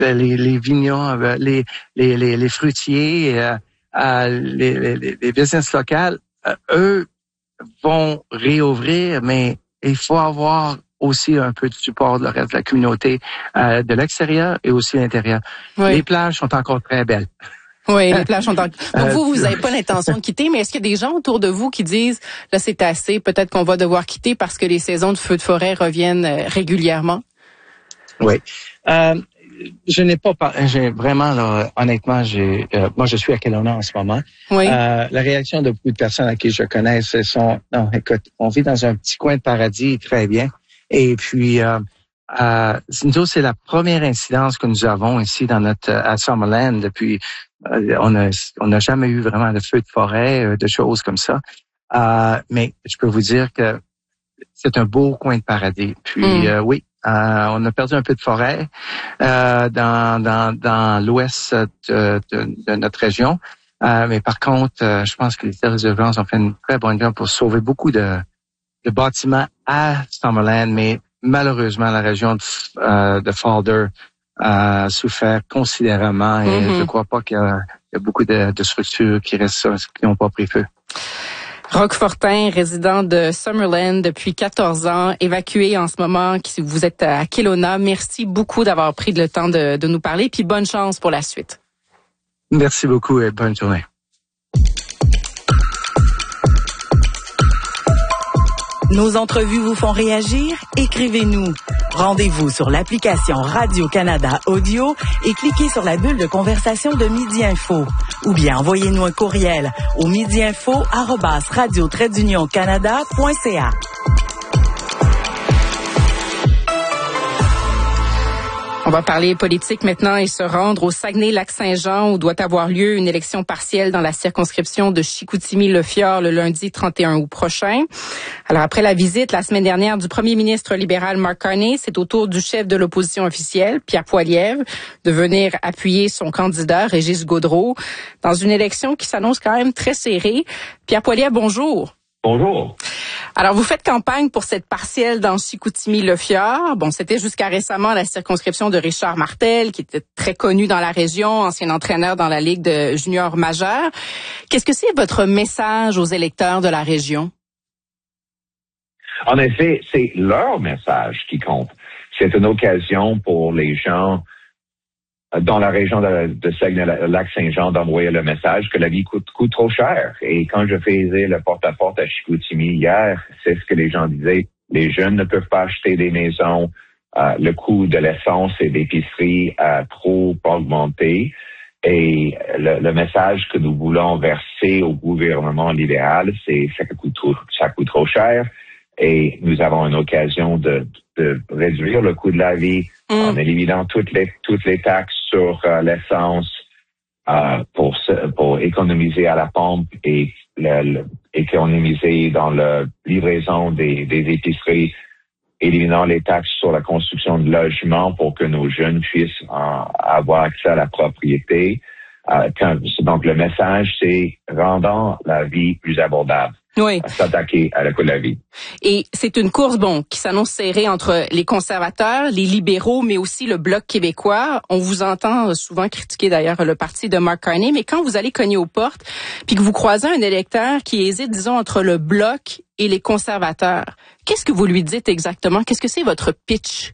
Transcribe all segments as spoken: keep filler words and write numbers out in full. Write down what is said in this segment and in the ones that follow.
les, les vignerons, les, les, les, les fruitiers, euh, euh, les, les, les business locales, euh, eux vont réouvrir, mais il faut avoir aussi un peu de support de le reste de la communauté, euh, de l'extérieur et aussi l'intérieur. Oui. Les plages sont encore très belles. Oui, les plages sont encore... Donc vous, vous n'avez pas l'intention de quitter, mais est-ce qu'il y a des gens autour de vous qui disent, là c'est assez, peut-être qu'on va devoir quitter parce que les saisons de feux de forêt reviennent régulièrement? Oui. Euh, je n'ai pas, par... j'ai vraiment, là, honnêtement, j'ai, euh, moi je suis à Kelowna en ce moment. Oui. Euh, la réaction de beaucoup de personnes à qui je connais, ce sont, non, écoute, on vit dans un petit coin de paradis, très bien. Et puis, euh, euh, nous autres, c'est la première incidence que nous avons ici dans notre, à Summerland depuis, euh, on a, on n'a jamais eu vraiment de feu de forêt, euh, de choses comme ça. Euh, mais je peux vous dire que c'est un beau coin de paradis. Puis, mm. euh, oui. Euh, on a perdu un peu de forêt euh, dans, dans, dans l'ouest de, de, de notre région. Euh, mais par contre, euh, je pense que les services d'urgence ont fait une très bonne job pour sauver beaucoup de, de bâtiments à Summerland. Mais malheureusement, la région de, euh, de Falder a souffert considérablement. Et mm-hmm. je ne crois pas qu'il y a, il y a beaucoup de, de structures qui restent, qui n'ont pas pris feu. Roch Fortin, résident de Summerland depuis quatorze ans, évacué en ce moment, vous êtes à Kelowna. Merci beaucoup d'avoir pris le temps de, de nous parler, puis bonne chance pour la suite. Merci beaucoup et bonne journée. Nos entrevues vous font réagir? Écrivez-nous. Rendez-vous sur l'application Radio-Canada Audio et cliquez sur la bulle de conversation de Midi Info. Ou bien envoyez-nous un courriel au midiinfo arobase radio trait d'union canada point c a. On va parler politique maintenant et se rendre au Saguenay-Lac-Saint-Jean où doit avoir lieu une élection partielle dans la circonscription de Chicoutimi-Le Fjord le lundi trente et un août prochain. Alors après la visite la semaine dernière du premier ministre libéral Mark Carney, c'est au tour du chef de l'opposition officielle, Pierre Poilievre, de venir appuyer son candidat, Régis Gaudreault, dans une élection qui s'annonce quand même très serrée. Pierre Poilievre, bonjour. Bonjour. Alors, vous faites campagne pour cette partielle dans Chicoutimi-Le Fjord. Bon, c'était jusqu'à récemment la circonscription de Richard Martel, qui était très connu dans la région, ancien entraîneur dans la Ligue de juniors majeure. Qu'est-ce que c'est votre message aux électeurs de la région? En effet, c'est leur message qui compte. C'est une occasion pour les gens dans la région de, de Saguenay-Lac-Saint-Jean d'envoyer le message que la vie coûte, coûte trop cher. Et quand je faisais le porte-à-porte à Chicoutimi hier, c'est ce que les gens disaient. Les jeunes ne peuvent pas acheter des maisons. Euh, le coût de l'essence et d'épicerie a trop augmenté. Et le, le message que nous voulons verser au gouvernement libéral, c'est ça coûte trop, ça coûte trop cher. Et nous avons une occasion de, de réduire le coût de la vie mmh. en éliminant toutes les toutes les taxes sur euh, l'essence euh, pour pour économiser à la pompe et le, le, économiser dans la livraison des, des épiceries, éliminant les taxes sur la construction de logements pour que nos jeunes puissent euh, avoir accès à la propriété. Euh, quand, donc le message, c'est rendant la vie plus abordable. Oui. S'attaquer à la coût de la vie. Et c'est une course, bon, qui s'annonce serrée entre les conservateurs, les libéraux, mais aussi le Bloc québécois. On vous entend souvent critiquer d'ailleurs le parti de Mark Carney, mais quand vous allez cogner aux portes, puis que vous croisez un électeur qui hésite, disons, entre le Bloc et les conservateurs, qu'est-ce que vous lui dites exactement? Qu'est-ce que c'est votre pitch?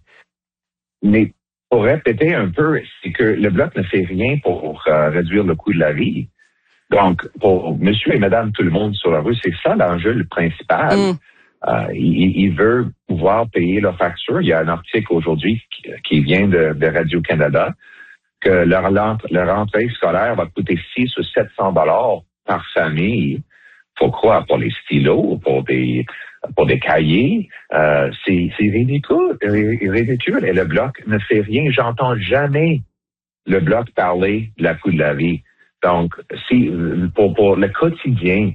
Mais pour répéter un peu, c'est que le Bloc ne fait rien pour euh, réduire le coût de la vie. Donc, pour monsieur et madame tout le monde sur la rue, c'est ça l'enjeu le principal. Mm. Euh, il, il veut pouvoir payer leurs factures. Il y a un article aujourd'hui qui, qui vient de, de Radio-Canada que leur, leur rentrée scolaire va coûter six ou sept cents dollars par famille. Faut croire pour les stylos, pour des pour des cahiers. Euh, c'est, c'est ridicule, ridicule. Et le Bloc ne fait rien. J'entends jamais le Bloc parler de la coût de la vie. Donc, si pour, pour le quotidien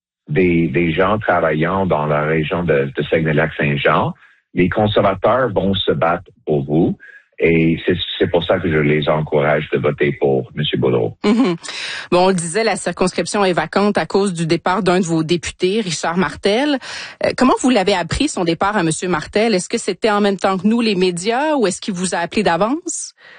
des, des gens travaillant dans la région de, de Saguenay-Lac-Saint-Jean, les conservateurs vont se battre pour vous. Et c'est, c'est pour ça que je les encourage de voter pour M. Gaudreault. Mm-hmm. Bon, on le disait, la circonscription est vacante à cause du départ d'un de vos députés, Richard Martel. Euh, comment vous l'avez appris, son départ à M. Martel? Est-ce que c'était en même temps que nous, les médias, ou est-ce qu'il vous a appelé d'avance?